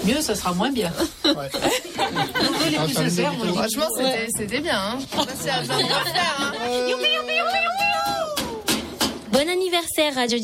mieux, ça sera moins bien. Ouais. Franchement, c'était bien. Hein. C'est à bien faire. Hein. Bon anniversaire, Radio